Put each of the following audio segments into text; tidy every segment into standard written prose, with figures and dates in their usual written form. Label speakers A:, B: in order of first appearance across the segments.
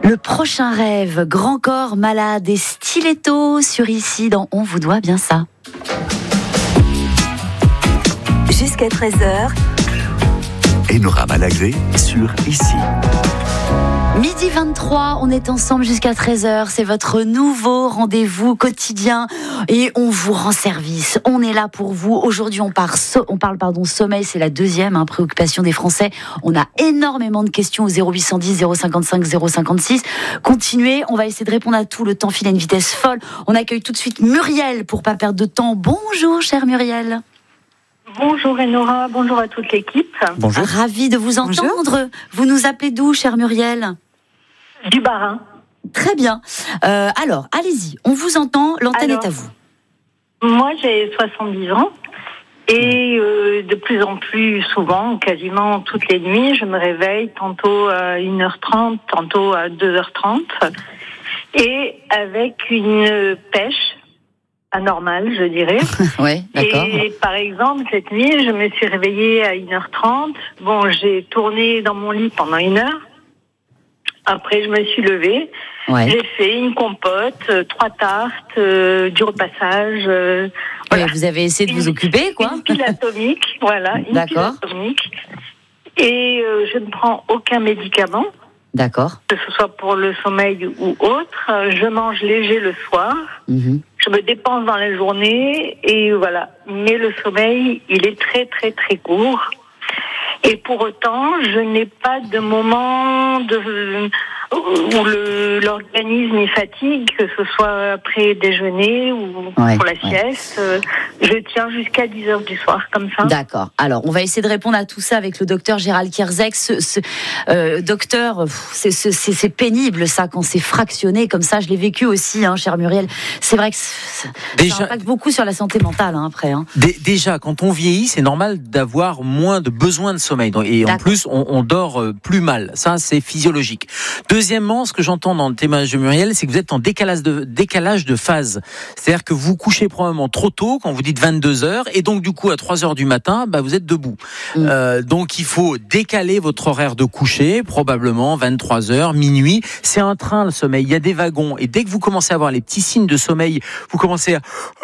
A: Le prochain rêve, Grand Corps Malade et Stiletto sur Ici dans On vous doit bien ça.
B: Jusqu'à 13h.
C: Enora Malagré sur Ici.
A: Midi 23, on est ensemble jusqu'à 13h, c'est votre nouveau rendez-vous quotidien et on vous rend service, on est là pour vous. Aujourd'hui on parle sommeil, c'est la deuxième préoccupation des Français. On a énormément de questions au 0810 055 056. Continuez, on va essayer de répondre à tout, le temps file à une vitesse folle. On accueille tout de suite Muriel pour pas perdre de temps. Bonjour chère Muriel.
D: Bonjour Enora, bonjour à toute l'équipe.
A: Bonjour. Ravi de vous entendre. Vous nous appelez d'où, chère Muriel ?
D: Du Bas-Rhin.
A: Très bien. Alors, allez-y, on vous entend, l'antenne est à vous.
D: Moi, j'ai 70 ans et de plus en plus souvent, quasiment toutes les nuits, je me réveille tantôt à 1h30, tantôt à 2h30 et avec une pêche anormal, je dirais.
A: Ouais, d'accord.
D: Et par exemple, cette nuit, je me suis réveillée à 1h30. Bon, j'ai tourné dans mon lit pendant 1 heure. Après, je me suis levée. Ouais. J'ai fait une compote, 3 tartes, du repassage.
A: Voilà. Vous avez essayé de vous occuper, quoi.
D: Une pile atomique, voilà. Une pile atomique. Et je ne prends aucun médicament.
A: D'accord.
D: Que ce soit pour le sommeil ou autre. Je mange léger le soir. Je me dépense dans la journée et voilà. Mais le sommeil, il est très très très court. Et pour autant, je n'ai pas de moment où l'organisme est fatigue, que ce soit après déjeuner ou pour la sieste. Je tiens jusqu'à 10h du soir, comme ça.
A: D'accord. Alors, on va essayer de répondre à tout ça avec le docteur Gérald Kierzek. Docteur, c'est pénible ça, quand c'est fractionné comme ça. Je l'ai vécu aussi, chère Muriel. C'est vrai que ça impacte beaucoup sur la santé mentale après.
E: Déjà, quand on vieillit, c'est normal d'avoir moins de besoin de sommeil. Et en plus, on dort plus mal. Ça, c'est physiologique. Deuxièmement, ce que j'entends dans le témoignage de Muriel, c'est que vous êtes en décalage de phase. C'est-à-dire que vous couchez probablement trop tôt, quand vous dites 22h, et donc du coup, à 3h du matin, vous êtes debout. Donc, il faut décaler votre horaire de coucher, probablement 23h, minuit. C'est un train, le sommeil. Il y a des wagons. Et dès que vous commencez à avoir les petits signes de sommeil, vous commencez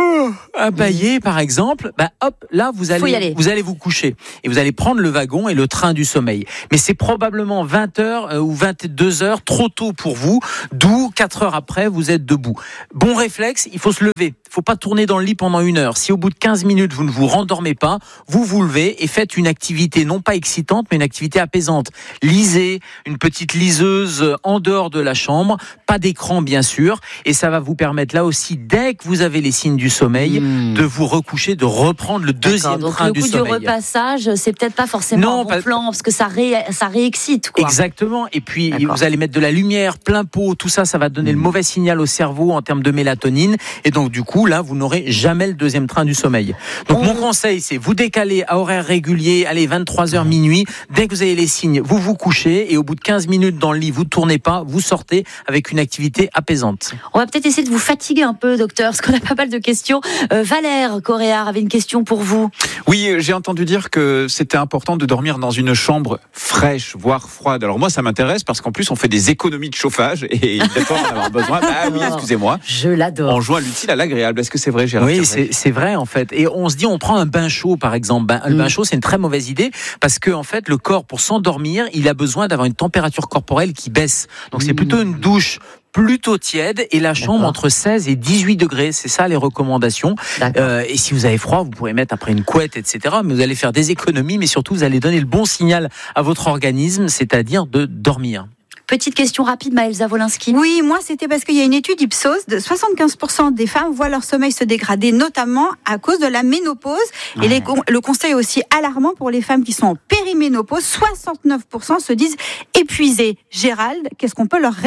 E: à bâiller, par exemple, hop, là, vous allez vous coucher. Et vous allez prendre le wagon et le train du sommeil. Mais c'est probablement 20h ou 22h trop tôt pour vous, d'où 4 heures après, vous êtes debout. Bon réflexe, il faut se lever. Il ne faut pas tourner dans le lit pendant 1 heure. Si au bout de 15 minutes, vous ne vous rendormez pas, vous vous levez et faites une activité non pas excitante, mais une activité apaisante. Lisez, une petite liseuse en dehors de la chambre, pas d'écran bien sûr, et ça va vous permettre là aussi, dès que vous avez les signes du sommeil, de vous recoucher, de reprendre le deuxième train du sommeil.
A: Donc le coup du repassage, c'est peut-être pas forcément un bon plan, parce que ça réexcite, quoi.
E: Exactement, et puis vous allez mettre de la lumière, plein pot, tout ça, ça va donner le mauvais signal au cerveau en termes de mélatonine, et donc du coup, là, vous n'aurez jamais le deuxième train du sommeil. Donc mon conseil, c'est vous décaler à horaire régulier, allez, 23h, minuit, dès que vous avez les signes, vous vous couchez, et au bout de 15 minutes dans le lit, vous ne tournez pas, vous sortez avec une activité apaisante.
A: On va peut-être essayer de vous fatiguer un peu, docteur, parce qu'on a pas mal de questions. Valère Coréard avait une question pour vous.
F: Oui, j'ai entendu dire que c'était important de dormir dans une chambre fraîche, voire froide. Alors moi, ça m'intéresse parce qu'en plus, on fait des économies de chauffage et d'accord, on en a besoin. Oui, excusez-moi.
A: Je l'adore.
F: On joint l'utile à l'agréable. Est-ce que c'est vrai, Gérard?
E: Oui, c'est vrai en fait. Et on se dit, on prend un bain chaud par exemple. Le bain chaud, c'est une très mauvaise idée parce que en fait, le corps, pour s'endormir, il a besoin d'avoir une température corporelle qui baisse. Donc c'est plutôt une douche plutôt tiède et la chambre entre 16 et 18 degrés. C'est ça les recommandations. Et si vous avez froid, vous pourrez mettre après une couette, etc. Mais vous allez faire des économies, mais surtout vous allez donner le bon signal à votre organisme, c'est-à-dire de dormir.
A: Petite question rapide, Maëlsa Wolinski.
G: Oui, moi c'était parce qu'il y a une étude Ipsos de 75% des femmes voient leur sommeil se dégrader, notamment à cause de la ménopause. Et le conseil est aussi alarmant pour les femmes qui sont en périménopause. 69% se disent épuisées. Gérald, qu'est-ce qu'on peut leur répondre ?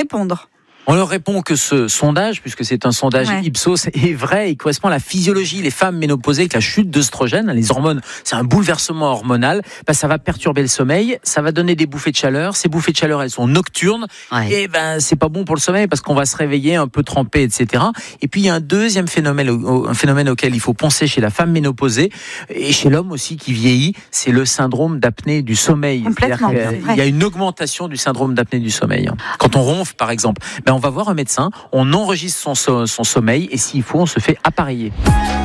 E: On leur répond que ce sondage, puisque c'est un sondage Ipsos, est vrai. Il correspond à la physiologie. Les femmes ménopausées avec la chute d'œstrogène, les hormones, c'est un bouleversement hormonal. Ça va perturber le sommeil, ça va donner des bouffées de chaleur. Ces bouffées de chaleur, elles sont nocturnes. Et c'est pas bon pour le sommeil parce qu'on va se réveiller un peu trempé, etc. Et puis il y a un deuxième phénomène auquel il faut penser chez la femme ménopausée et chez l'homme aussi qui vieillit, c'est le syndrome d'apnée du sommeil. Il y a une augmentation du syndrome d'apnée du sommeil. Quand on ronfle, par exemple, on va voir un médecin, on enregistre son sommeil et s'il faut, on se fait appareiller.